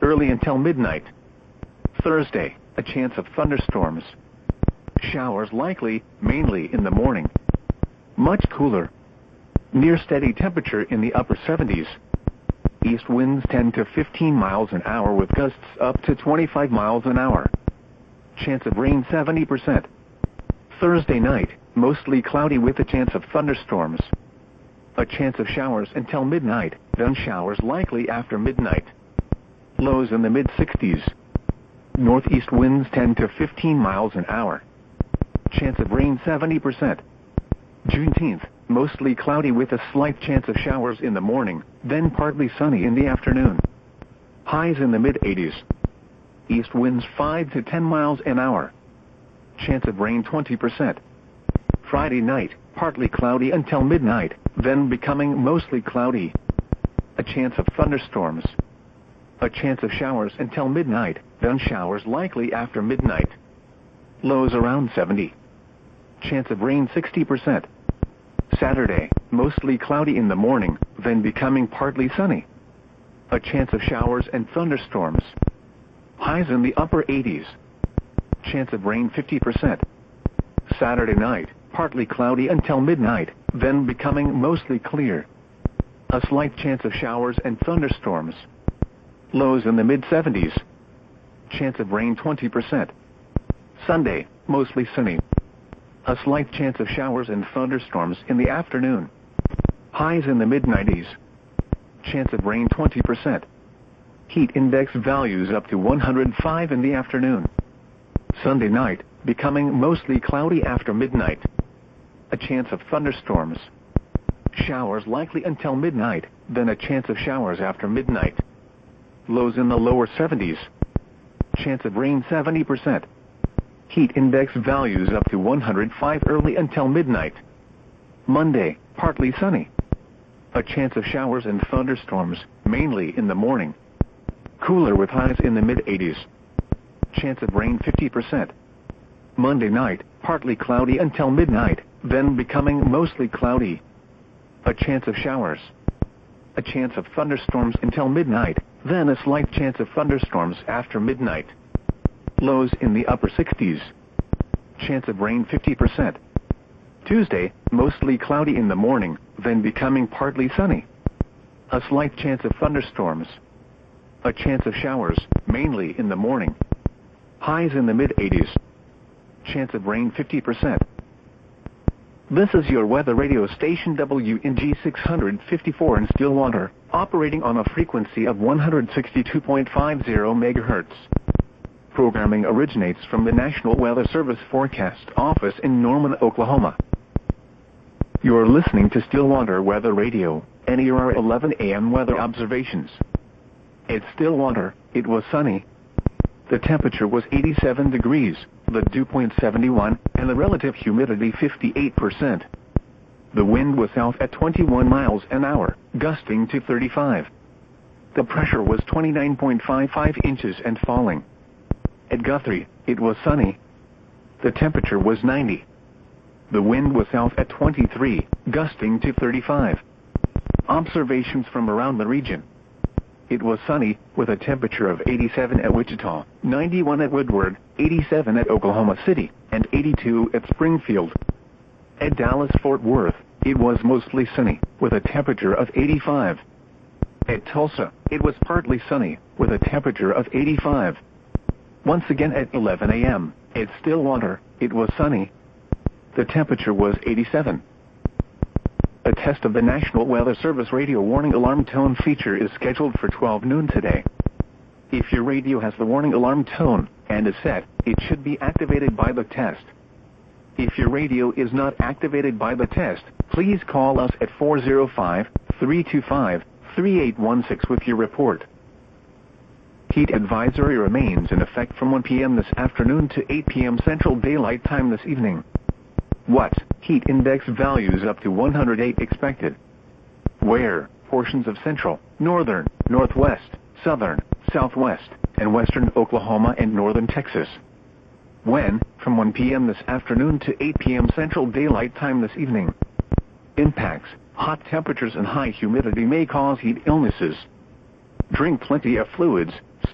early until midnight. Thursday, a chance of thunderstorms. Showers likely, mainly in the morning. Much cooler. Near steady temperature in the upper 70s. East winds 10 to 15 miles an hour with gusts up to 25 miles an hour. Chance of rain 70%. Thursday night, mostly cloudy with a chance of thunderstorms. A chance of showers until midnight, then showers likely after midnight. Lows in the mid-60s. Northeast winds 10 to 15 miles an hour. Chance of rain 70%. Juneteenth, mostly cloudy with a slight chance of showers in the morning, then partly sunny in the afternoon. Highs in the mid-80s. East winds 5 to 10 miles an hour. Chance of rain 20%. Friday night, partly cloudy until midnight, then becoming mostly cloudy. A chance of thunderstorms. A chance of showers until midnight, then showers likely after midnight. Lows around 70. Chance of rain 60%. Saturday, mostly cloudy in the morning, then becoming partly sunny. A chance of showers and thunderstorms. Highs in the upper 80s. Chance of rain 50%. Saturday night, partly cloudy until midnight, then becoming mostly clear. A slight chance of showers and thunderstorms. Lows in the mid-70s. Chance of rain 20%. Sunday, mostly sunny. A slight chance of showers and thunderstorms in the afternoon. Highs in the mid-90s. Chance of rain 20%. Heat index values up to 105 in the afternoon. Sunday night, becoming mostly cloudy after midnight. A chance of thunderstorms. Showers likely until midnight, then a chance of showers after midnight. Lows in the lower 70s. Chance of rain 70%. Heat index values up to 105 early until midnight. Monday, partly sunny. A chance of showers and thunderstorms, mainly in the morning. Cooler with highs in the mid-80s. Chance of rain 50%. Monday night, partly cloudy until midnight, then becoming mostly cloudy. A chance of showers. A chance of thunderstorms until midnight, then a slight chance of thunderstorms after midnight. Lows in the upper 60s. Chance of rain 50%. Tuesday, mostly cloudy in the morning, then becoming partly sunny. A slight chance of thunderstorms. A chance of showers, mainly in the morning. Highs in the mid-80s. Chance of rain 50%. This is your weather radio station WNG 654 in Stillwater, operating on a frequency of 162.50 MHz. Programming originates from the National Weather Service Forecast Office in Norman, Oklahoma. You're listening to Stillwater Weather Radio, NER 11 AM weather observations. At Stillwater, it was sunny. The temperature was 87 degrees, the dew point 71, and the relative humidity 58%. The wind was south at 21 miles an hour, gusting to 35. The pressure was 29.55 inches and falling. At Guthrie, it was sunny. The temperature was 90. The wind was south at 23, gusting to 35. Observations from around the region. It was sunny, with a temperature of 87 at Wichita, 91 at Woodward, 87 at Oklahoma City, and 82 at Springfield. At Dallas-Fort Worth, it was mostly sunny, with a temperature of 85. At Tulsa, it was partly sunny, with a temperature of 85. Once again at 11 a.m., at Stillwater, it was sunny. The temperature was 87. A test of the National Weather Service radio warning alarm tone feature is scheduled for 12 noon today. If your radio has the warning alarm tone and is set, it should be activated by the test. If your radio is not activated by the test, please call us at 405-325-3816 with your report. Heat advisory remains in effect from 1 p.m. this afternoon to 8 p.m. Central Daylight Time this evening. What? Heat index values up to 108 expected. Where? Portions of central, northern, northwest, southern, southwest, and western Oklahoma and northern Texas. When? From 1 p.m. this afternoon to 8 p.m. Central Daylight Time this evening. Impacts. Hot temperatures and high humidity may cause heat illnesses. Drink plenty of fluids,